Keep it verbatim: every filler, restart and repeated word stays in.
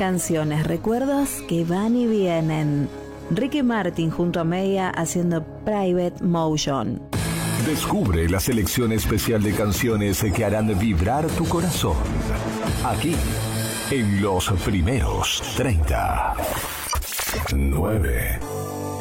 canciones, recuerdos que van y vienen. Ricky Martin junto a Meya haciendo Private Motion. Descubre la selección especial de canciones que harán vibrar tu corazón. Aquí, en los primeros treinta. nueve.